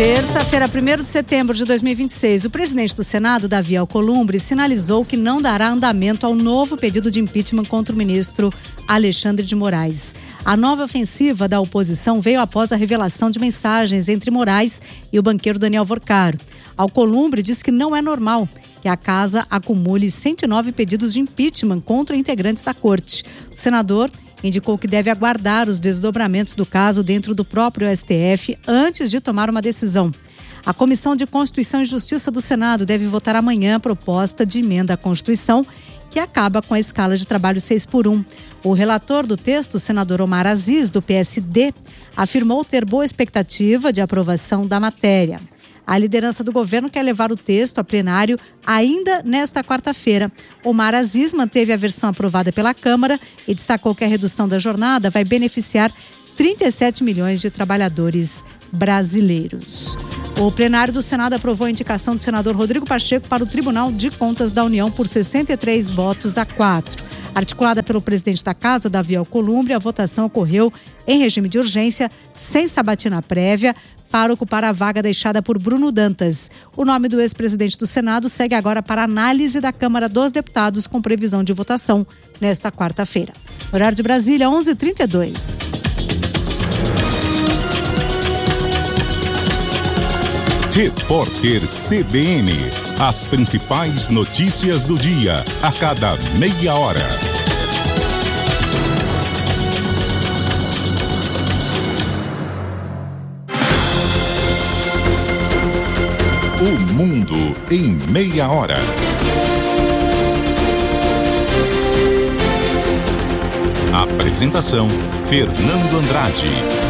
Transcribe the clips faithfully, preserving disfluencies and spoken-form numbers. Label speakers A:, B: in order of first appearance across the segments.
A: Terça-feira, primeiro de setembro de dois mil e vinte e seis, o presidente do Senado, Davi Alcolumbre, sinalizou que não dará andamento ao novo pedido de impeachment contra o ministro Alexandre de Moraes. A nova ofensiva da oposição veio após a revelação de mensagens entre Moraes e o banqueiro Daniel Vorcaro. Alcolumbre diz que não é normal que a casa acumule cento e nove pedidos de impeachment contra integrantes da corte. O senador indicou que deve aguardar os desdobramentos do caso dentro do próprio S T F antes de tomar uma decisão. A Comissão de Constituição e Justiça do Senado deve votar amanhã a proposta de emenda à Constituição que acaba com a escala de trabalho seis por um. O relator do texto, o senador Omar Aziz, do P S D, afirmou ter boa expectativa de aprovação da matéria. A liderança do governo quer levar o texto a plenário ainda nesta quarta-feira. Omar Aziz manteve a versão aprovada pela Câmara e destacou que a redução da jornada vai beneficiar trinta e sete milhões de trabalhadores brasileiros. O plenário do Senado aprovou a indicação do senador Rodrigo Pacheco para o Tribunal de Contas da União por sessenta e três votos a quatro. Articulada pelo presidente da Casa, Davi Alcolumbre, a votação ocorreu em regime de urgência, sem sabatina prévia, para ocupar a vaga deixada por Bruno Dantas. O nome do ex-presidente do Senado segue agora para análise da Câmara dos Deputados, com previsão de votação nesta quarta-feira. Horário de Brasília, onze e trinta e dois.
B: Repórter C B N. As principais notícias do dia, a cada meia hora. O mundo em meia hora. Apresentação: Fernando Andrade.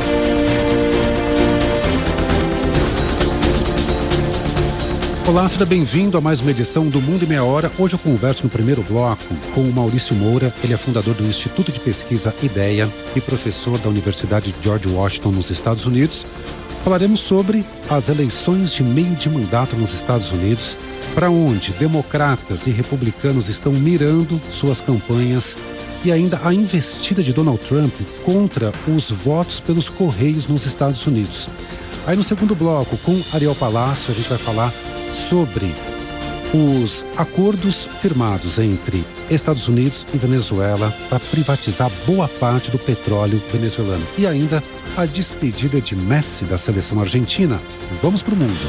C: Olá, seja bem-vindo a mais uma edição do Mundo em Meia Hora. Hoje eu converso no primeiro bloco com o Maurício Moura. Ele é fundador do Instituto de Pesquisa IDEA e professor da Universidade de George Washington, nos Estados Unidos. Falaremos sobre as eleições de meio de mandato nos Estados Unidos, para onde democratas e republicanos estão mirando suas campanhas, e ainda a investida de Donald Trump contra os votos pelos Correios nos Estados Unidos. Aí no segundo bloco, com Ariel Palácio, a gente vai falar sobre os acordos firmados entre Estados Unidos e Venezuela para privatizar boa parte do petróleo venezuelano. E ainda a despedida de Messi da seleção argentina. Vamos para o mundo.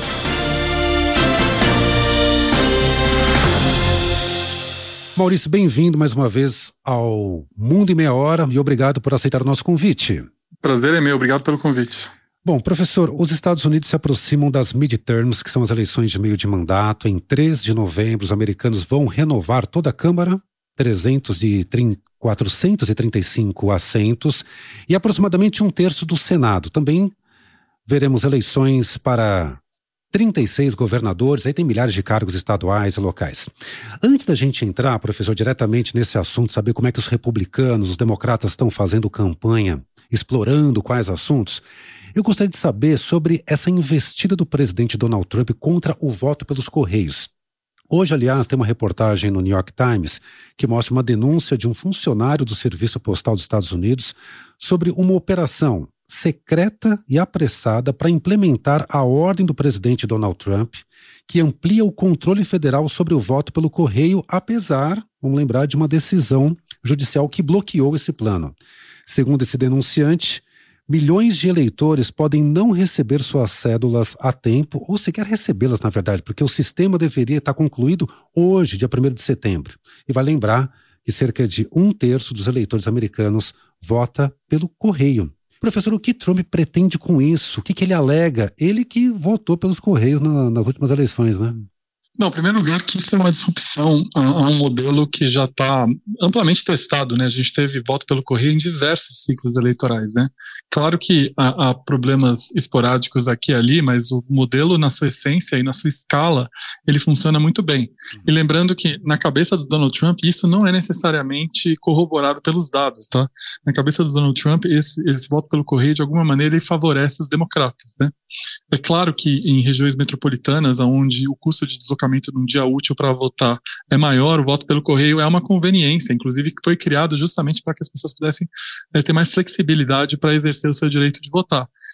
C: Maurício, bem-vindo mais uma vez ao Mundo em Meia Hora e obrigado por aceitar o nosso convite.
D: Prazer é meu, obrigado pelo convite.
C: Bom, professor, os Estados Unidos se aproximam das midterms, que são as eleições de meio de mandato. Em três de novembro, os americanos vão renovar toda a Câmara, quatrocentos e trinta e cinco assentos, e aproximadamente um terço do Senado. Também veremos eleições para trinta e seis governadores, aí tem milhares de cargos estaduais e locais. Antes da gente entrar, professor, diretamente nesse assunto, saber como é que os republicanos, os democratas estão fazendo campanha, explorando quais assuntos, eu gostaria de saber sobre essa investida do presidente Donald Trump contra o voto pelos Correios. Hoje, aliás, tem uma reportagem no New York Times que mostra uma denúncia de um funcionário do Serviço Postal dos Estados Unidos sobre uma operação secreta e apressada para implementar a ordem do presidente Donald Trump, que amplia o controle federal sobre o voto pelo correio, apesar, vamos lembrar, de uma decisão judicial que bloqueou esse plano. Segundo esse denunciante, milhões de eleitores podem não receber suas cédulas a tempo, ou sequer recebê-las, na verdade, porque o sistema deveria estar concluído hoje, dia primeiro de setembro. E vai lembrar que cerca de um terço dos eleitores americanos vota pelo correio. Professor, o que Trump pretende com isso? O que, que ele alega? Ele que votou pelos Correios na, nas últimas eleições, né?
D: Não, em primeiro lugar, que isso é uma disrupção a, a um modelo que já está amplamente testado, né? A gente teve voto pelo correio em diversos ciclos eleitorais, né? Claro que há, há problemas esporádicos aqui e ali, mas o modelo, na sua essência e na sua escala, ele funciona muito bem. E lembrando que, na cabeça do Donald Trump, isso não é necessariamente corroborado pelos dados, tá? Na cabeça do Donald Trump, esse, esse voto pelo correio, de alguma maneira, ele favorece os democratas, né? É claro que em regiões metropolitanas, onde o custo de deslocamento num dia útil para votar é maior, o voto pelo correio é uma conveniência, inclusive que foi criado justamente para que as pessoas pudessem é, ter mais flexibilidade para exercer o seu direito de votar.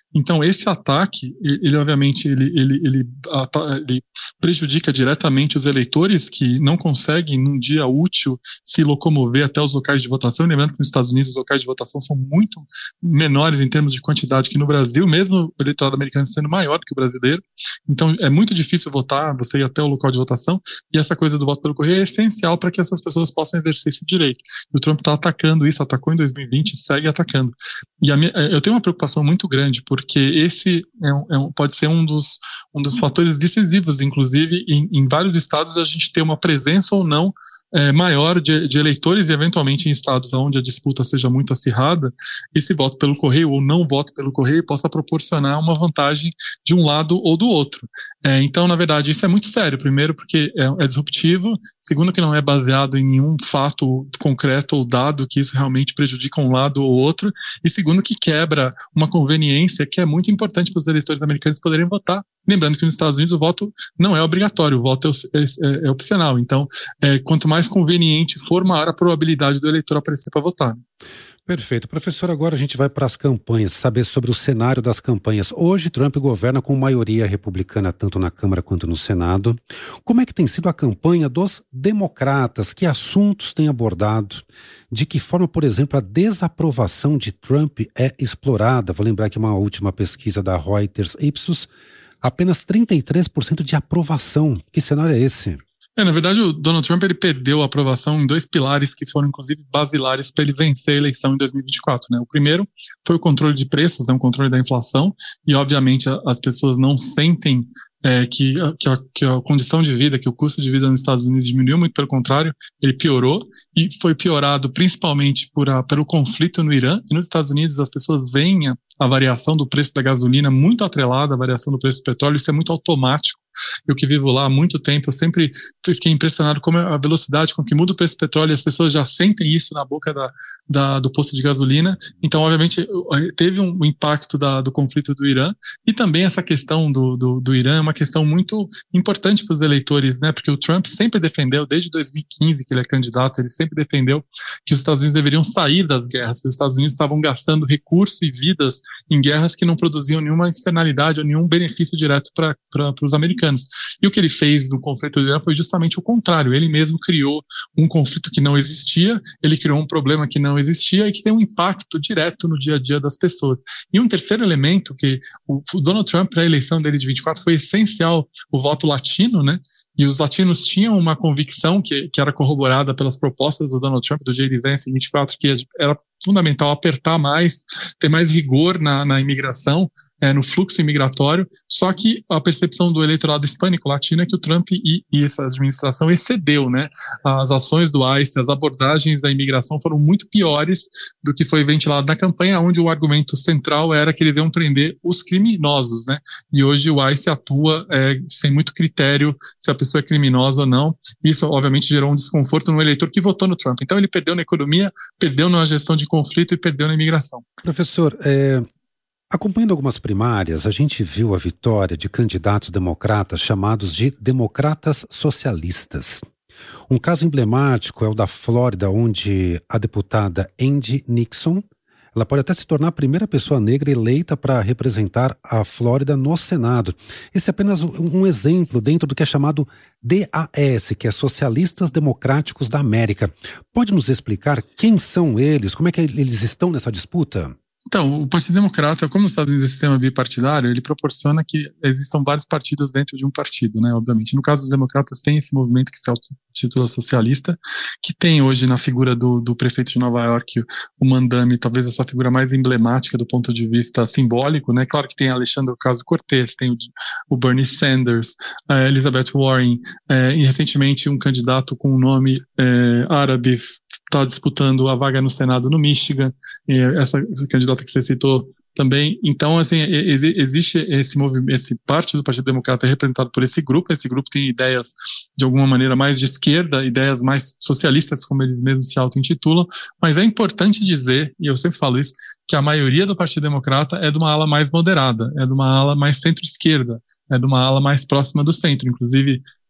D: Então, esse ataque, ele obviamente, ele, ele, ele, ele prejudica diretamente os eleitores que não conseguem, num dia útil, se locomover até os locais de votação. Lembrando que nos Estados Unidos os locais de votação são muito menores em termos de quantidade que no Brasil, mesmo o eleitorado americano sendo maior do que o brasileiro. Então, é muito difícil votar, você ir até o local de votação, e essa coisa do voto pelo correio é essencial para que essas pessoas possam exercer esse direito. E o Trump está atacando isso, atacou em dois mil e vinte e segue atacando. E a minha, eu tenho uma preocupação muito grande, porque esse é um, é um, pode ser um dos, um dos fatores decisivos, inclusive em, em vários estados a gente ter uma presença ou não É, maior de, de eleitores, e eventualmente em estados onde a disputa seja muito acirrada, esse voto pelo correio ou não voto pelo correio possa proporcionar uma vantagem de um lado ou do outro. É, então, na verdade, isso é muito sério. Primeiro, porque é, é disruptivo. Segundo, que não é baseado em nenhum fato concreto ou dado que isso realmente prejudica um lado ou outro. E segundo, que quebra uma conveniência que é muito importante para os eleitores americanos poderem votar. Lembrando que nos Estados Unidos o voto não é obrigatório, o voto é, é, é opcional. Então, é, quanto mais mais conveniente for, maior a probabilidade do eleitor aparecer para votar.
C: Perfeito. Professor, agora a gente vai para as campanhas, saber sobre o cenário das campanhas. Hoje, Trump governa com maioria republicana tanto na Câmara quanto no Senado. Como é que tem sido a campanha dos democratas? Que assuntos tem abordado? De que forma, por exemplo, a desaprovação de Trump é explorada? Vou lembrar que uma última pesquisa da Reuters Ipsos, apenas trinta e três por cento de aprovação. Que cenário é esse?
D: É, na verdade, o Donald Trump ele perdeu a aprovação em dois pilares que foram, inclusive, basilares para ele vencer a eleição em dois mil e vinte e quatro. Né? O primeiro foi o controle de preços, né? O controle da inflação, e, obviamente, a, as pessoas não sentem é, que, que, a, que a condição de vida, que o custo de vida nos Estados Unidos diminuiu, muito pelo contrário, ele piorou, e foi piorado principalmente por a, pelo conflito no Irã. E nos Estados Unidos as pessoas veem a, a variação do preço da gasolina muito atrelada à variação do preço do petróleo, isso é muito automático. Eu que vivo lá há muito tempo, eu sempre fiquei impressionado com a velocidade com que muda o preço do petróleo, e as pessoas já sentem isso na boca da, da, do posto de gasolina. Então, obviamente, teve um impacto da, do conflito do Irã, e também essa questão do, do, do Irã é uma questão muito importante para os eleitores, né? Porque o Trump sempre defendeu, desde dois mil e quinze que ele é candidato, ele sempre defendeu que os Estados Unidos deveriam sair das guerras, que os Estados Unidos estavam gastando recursos e vidas em guerras que não produziam nenhuma externalidade ou nenhum benefício direto para os americanos. E o que ele fez no conflito do Irã foi justamente o contrário. Ele mesmo criou um conflito que não existia, ele criou um problema que não existia e que tem um impacto direto no dia a dia das pessoas. E um terceiro elemento, que o Donald Trump, para a eleição dele de vinte e quatro, foi essencial o voto latino, né? E os latinos tinham uma convicção que, que era corroborada pelas propostas do Donald Trump, do J D Vance em vinte e quatro, que era fundamental apertar mais, ter mais rigor na, na imigração, é, no fluxo imigratório, só que a percepção do eleitorado hispânico latino é que o Trump e, e essa administração excedeu, né? As ações do ICE, as abordagens da imigração foram muito piores do que foi ventilado na campanha, onde o argumento central era que eles iam prender os criminosos, né? E hoje o ICE atua é, sem muito critério se a pessoa é criminosa ou não. Isso, obviamente, gerou um desconforto no eleitor que votou no Trump. Então ele perdeu na economia, perdeu na gestão de conflito e perdeu na imigração.
C: Professor, é... acompanhando algumas primárias, a gente viu a vitória de candidatos democratas chamados de democratas socialistas. Um caso emblemático é o da Flórida, onde a deputada Andy Nixon, ela pode até se tornar a primeira pessoa negra eleita para representar a Flórida no Senado. Esse é apenas um exemplo dentro do que é chamado D A S, que é Socialistas Democráticos da América. Pode nos explicar quem são eles, como é que eles estão nessa disputa?
D: Então, o Partido Democrata, como nos Estados Unidos é sistema bipartidário, ele proporciona que existam vários partidos dentro de um partido, né, obviamente. No caso dos democratas, tem esse movimento que se intitula socialista, que tem hoje na figura do, do prefeito de Nova York, o Mandami, talvez essa figura mais emblemática do ponto de vista simbólico, né. Claro que tem Alexandre Ocasio-Cortez, tem o, o Bernie Sanders, a Elizabeth Warren, é, e recentemente um candidato com o nome é, árabe está disputando a vaga no Senado no Michigan, e essa candidata que você citou também. Então, assim, existe esse movimento, esse parte do Partido Democrata é representado por esse grupo. Esse grupo tem ideias, de alguma maneira, mais de esquerda, ideias mais socialistas, como eles mesmos se auto-intitulam, mas é importante dizer, e eu sempre falo isso, que a maioria do Partido Democrata é de uma ala mais moderada, é de uma ala mais centro-esquerda, é de uma ala mais próxima do centro. Inclusive,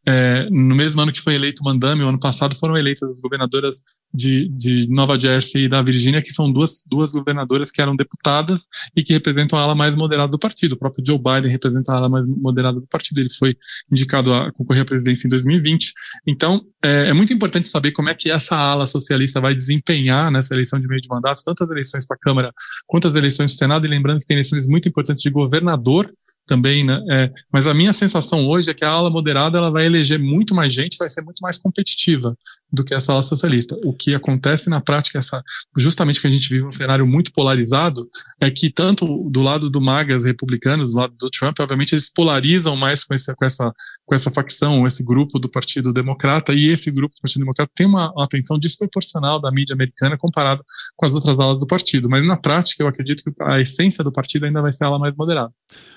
D: é, no mesmo ano que foi eleito Mandami, o ano passado foram eleitas as governadoras de, de Nova Jersey e da Virgínia, que são duas, duas governadoras que eram deputadas e que representam a ala mais moderada do partido. O próprio Joe Biden representa a ala mais moderada do partido. Ele foi indicado a concorrer à presidência em dois mil e vinte. Então, é, é muito importante saber como é que essa ala socialista vai desempenhar nessa eleição de meio de mandato, tanto as eleições para a Câmara quanto as eleições do Senado, e lembrando que tem eleições muito importantes de governador também, né? É, mas a minha sensação hoje é que a ala moderada ela vai eleger muito mais gente, vai ser muito mais competitiva do que essa ala socialista. O que acontece na prática, essa, justamente que a gente vive um cenário muito polarizado, é que tanto do lado do MAGAs republicanos, do lado do Trump, obviamente eles polarizam mais com, esse, com, essa, com essa facção, esse grupo do Partido Democrata, e esse grupo do Partido Democrata tem uma, uma atenção desproporcional da mídia americana comparado com as outras alas do partido. Mas na prática eu acredito que a essência do partido ainda vai ser a ala mais moderada.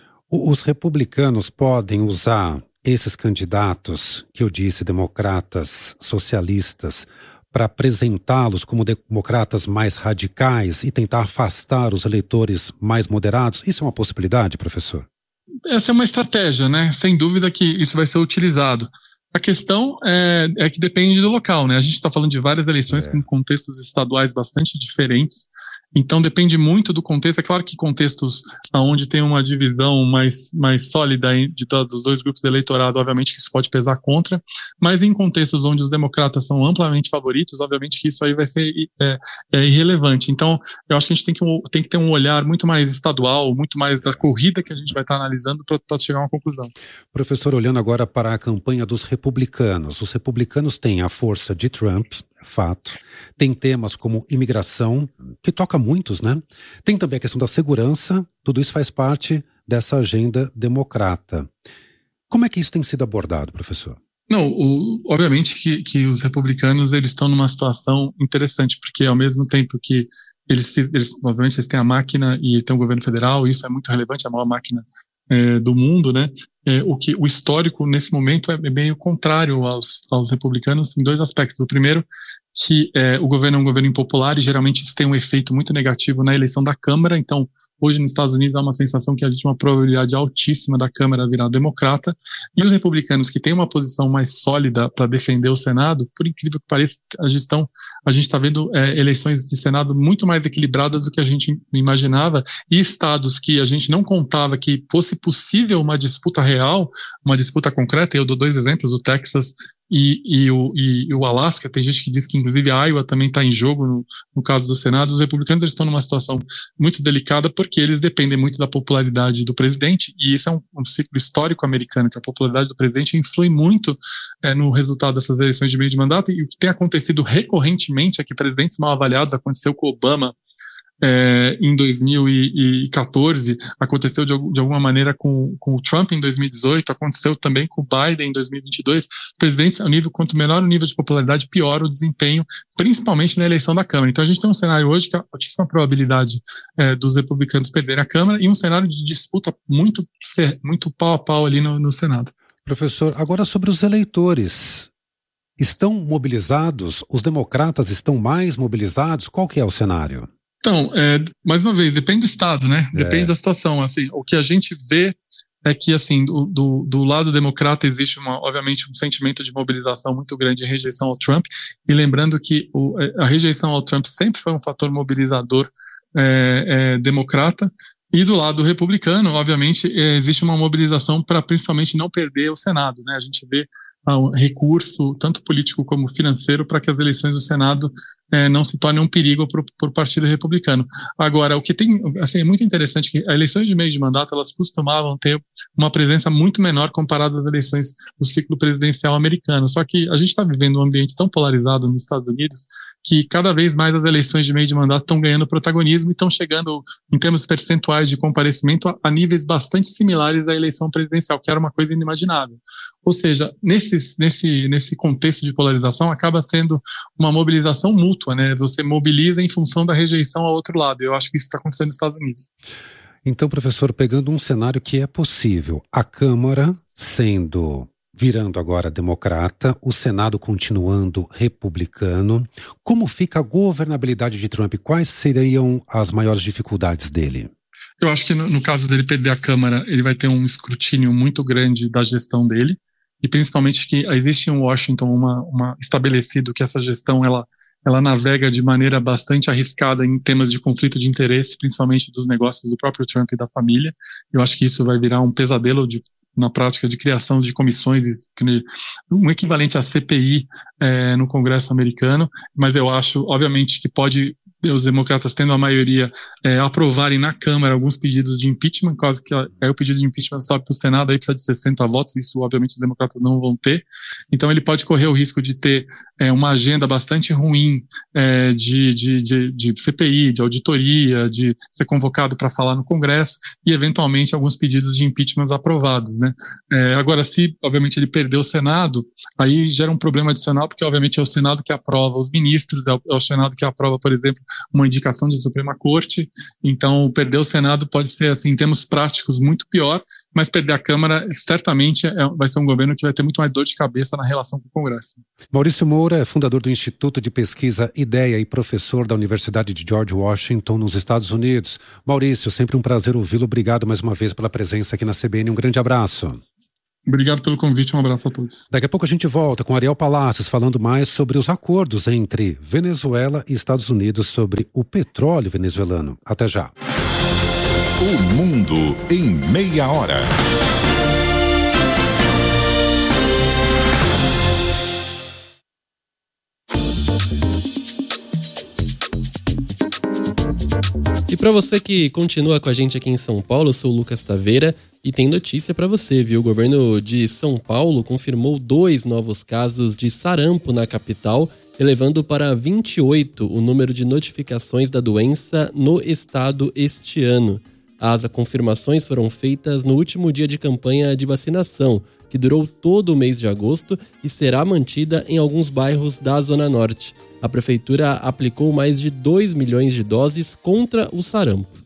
C: Os republicanos podem usar esses candidatos, que eu disse, democratas, socialistas, para apresentá-los como democratas mais radicais e tentar afastar os eleitores mais moderados? Isso é uma possibilidade, professor?
D: Essa é uma estratégia, né? Sem dúvida que isso vai ser utilizado. A questão é, é que depende do local, né? A gente está falando de várias eleições é. com contextos estaduais bastante diferentes, então depende muito do contexto. É claro que contextos onde tem uma divisão mais, mais sólida de todos os dois grupos de eleitorado, obviamente que isso pode pesar contra, mas em contextos onde os democratas são amplamente favoritos, obviamente que isso aí vai ser é, é irrelevante. Então, eu acho que a gente tem que, tem que ter um olhar muito mais estadual, muito mais da corrida que a gente vai estar analisando para chegar a uma conclusão.
C: Professor, olhando agora para a campanha dos republicanos, os republicanos têm a força de Trump, é fato, tem temas como imigração, que toca muitos, né? Tem também a questão da segurança, tudo isso faz parte dessa agenda democrata. Como é que isso tem sido abordado, professor?
D: Não, o, obviamente que, que os republicanos eles estão numa situação interessante, porque ao mesmo tempo que eles, eles obviamente eles têm a máquina e tem o governo federal, e isso é muito relevante, a maior máquina É, do mundo, né? É, o que o histórico nesse momento é meio contrário aos, aos republicanos em dois aspectos. O primeiro, que é, o governo é um governo impopular e geralmente isso tem um efeito muito negativo na eleição da Câmara. Então, hoje nos Estados Unidos há uma sensação que existe uma probabilidade altíssima da Câmara virar democrata, e os republicanos que têm uma posição mais sólida para defender o Senado, por incrível que pareça, a gestão, a gente está vendo é, eleições de Senado muito mais equilibradas do que a gente imaginava, e estados que a gente não contava que fosse possível uma disputa real, uma disputa concreta. Eu dou dois exemplos, o Texas E, e, o, e, e o Alasca. Tem gente que diz que inclusive a Iowa também está em jogo no, no caso do Senado. Os republicanos eles estão numa situação muito delicada porque eles dependem muito da popularidade do presidente, e isso é um, um ciclo histórico americano, que a popularidade do presidente influi muito é, no resultado dessas eleições de meio de mandato. E o que tem acontecido recorrentemente é que presidentes mal avaliados, aconteceu com Obama É, em dois mil e quatorze, aconteceu de, de alguma maneira com, com o Trump em dois mil e dezoito, aconteceu também com o Biden em dois mil e vinte e dois. Presidentes, ao nível, quanto menor o nível de popularidade, pior o desempenho, principalmente na eleição da Câmara. Então a gente tem um cenário hoje que há altíssima probabilidade é, dos republicanos perderem a Câmara, e um cenário de disputa muito, muito pau a pau ali no, no Senado.
C: Professor, agora sobre os eleitores. Estão mobilizados? Os democratas estão mais mobilizados? Qual que é o cenário?
D: Então, é, mais uma vez, depende do estado, né? Depende
C: é.
D: da situação. Assim, o que a gente vê é que, assim, do, do, do lado democrata existe, uma, obviamente, um sentimento de mobilização muito grande em rejeição ao Trump. E lembrando que o, a rejeição ao Trump sempre foi um fator mobilizador é, é, democrata. E do lado republicano, obviamente, existe uma mobilização para principalmente não perder o Senado, né? A gente vê um recurso, tanto político como financeiro, para que as eleições do Senado eh, não se tornem um perigo para o Partido Republicano. Agora, o que tem, assim, é muito interessante que as eleições de meio de mandato, elas costumavam ter uma presença muito menor comparada às eleições do ciclo presidencial americano. Só que a gente está vivendo um ambiente tão polarizado nos Estados Unidos que cada vez mais as eleições de meio de mandato estão ganhando protagonismo e estão chegando, em termos percentuais de comparecimento, a, a níveis bastante similares à eleição presidencial, que era uma coisa inimaginável. Ou seja, nesse, nesse, nesse contexto de polarização, acaba sendo uma mobilização mútua, né? Você mobiliza em função da rejeição ao outro lado. Eu acho que isso está acontecendo nos Estados Unidos.
C: Então, professor, pegando um cenário que é possível, a Câmara sendo... virando agora democrata, o Senado continuando republicano, como fica a governabilidade de Trump? Quais seriam as maiores dificuldades dele?
D: Eu acho que no, no caso dele perder a Câmara, ele vai ter um escrutínio muito grande da gestão dele. e principalmente que existe em Washington uma, uma estabelecido que essa gestão ela, ela navega de maneira bastante arriscada em temas de conflito de interesse, principalmente dos negócios do próprio Trump e da família. Eu acho que isso vai virar um pesadelo de na prática de criação de comissões, um equivalente à C P I é, no Congresso americano, mas eu acho, obviamente, que pode, os democratas tendo a maioria, é, aprovarem na Câmara alguns pedidos de impeachment, caso que aí o pedido de impeachment sobe para o Senado, aí precisa de sessenta votos, isso obviamente os democratas não vão ter, então ele pode correr o risco de ter é, uma agenda bastante ruim é, de, de, de, de C P I, de auditoria, de ser convocado para falar no Congresso e eventualmente alguns pedidos de impeachment aprovados, né? É, agora, se obviamente ele perder o Senado, aí gera um problema adicional, porque obviamente é o Senado que aprova os ministros, é o, é o Senado que aprova, por exemplo, uma indicação de Suprema Corte, então perder o Senado pode ser, assim, em termos práticos, muito pior, mas perder a Câmara certamente é, vai ser um governo que vai ter muito mais dor de cabeça na relação com o Congresso.
C: Maurício Moura é fundador do Instituto de Pesquisa Ideia e professor da Universidade de George Washington, nos Estados Unidos. Maurício, sempre um prazer ouvi-lo. Obrigado mais uma vez pela presença aqui na C B N. Um grande abraço.
D: Obrigado pelo convite, um abraço a todos.
C: Daqui a pouco a gente volta com Ariel Palacios falando mais sobre os acordos entre Venezuela e Estados Unidos sobre o petróleo venezuelano. Até já.
B: O Mundo em Meia Hora.
E: E para você que continua com a gente aqui em São Paulo, eu sou o Lucas Taveira e tem notícia para você, viu? O governo de São Paulo confirmou dois novos casos de sarampo na capital, elevando para vinte e oito o número de notificações da doença no estado este ano. As confirmações foram feitas no último dia de campanha de vacinação, que durou todo o mês de agosto e será mantida em alguns bairros da Zona Norte. A prefeitura aplicou mais de dois milhões de doses contra o sarampo.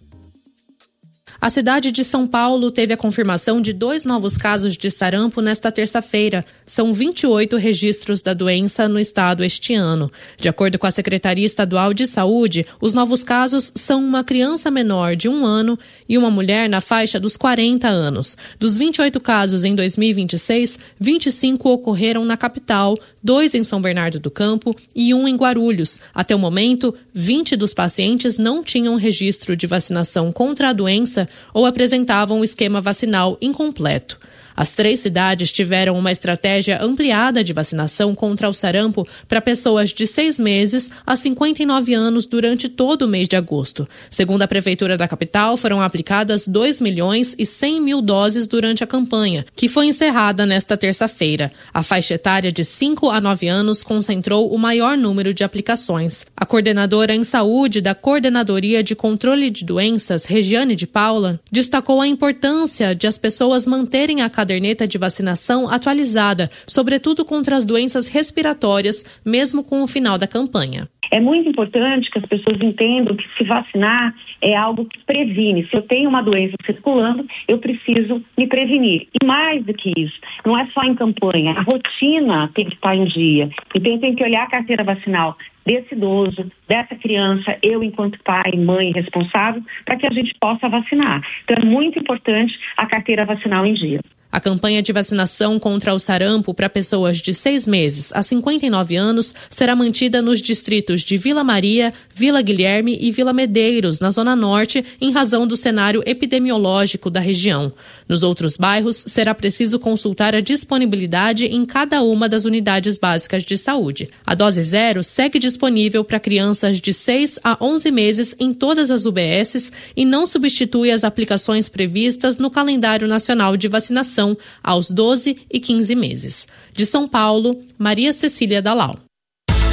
F: A cidade de São Paulo teve a confirmação de dois novos casos de sarampo nesta terça-feira. São vinte e oito registros da doença no estado este ano. De acordo com a Secretaria Estadual de Saúde, os novos casos são uma criança menor de um ano e uma mulher na faixa dos quarenta anos. Dos vinte e oito casos em dois mil e vinte e seis, vinte e cinco ocorreram na capital, dois em São Bernardo do Campo e um em Guarulhos. Até o momento, vinte dos pacientes não tinham registro de vacinação contra a doença ou apresentavam um esquema vacinal incompleto. As três cidades tiveram uma estratégia ampliada de vacinação contra o sarampo para pessoas de seis meses a cinquenta e nove anos durante todo o mês de agosto. Segundo a Prefeitura da capital, foram aplicadas dois milhões e cem mil doses durante a campanha, que foi encerrada nesta terça-feira. A faixa etária de cinco a nove anos concentrou o maior número de aplicações. A coordenadora em saúde da Coordenadoria de Controle de Doenças, Regiane de Paula, destacou a importância de as pessoas manterem a caderneta de vacinação atualizada, sobretudo contra as doenças respiratórias, mesmo com o final da campanha.
G: É muito importante que as pessoas entendam que se vacinar é algo que previne. Se eu tenho uma doença circulando, eu preciso me prevenir. E mais do que isso, não é só em campanha, a rotina tem que estar em dia. Então tem que olhar a carteira vacinal desse idoso, dessa criança, eu enquanto pai, mãe responsável, para que a gente possa vacinar. Então é muito importante a carteira vacinal em dia.
F: A campanha de vacinação contra o sarampo para pessoas de seis meses a cinquenta e nove anos será mantida nos distritos de Vila Maria, Vila Guilherme e Vila Medeiros, na Zona Norte, em razão do cenário epidemiológico da região. Nos outros bairros, será preciso consultar a disponibilidade em cada uma das unidades básicas de saúde. A dose zero segue disponível para crianças de seis a onze meses em todas as U B Ss e não substitui as aplicações previstas no calendário nacional de vacinação aos doze e quinze meses. De São Paulo, Maria Cecília Dalal.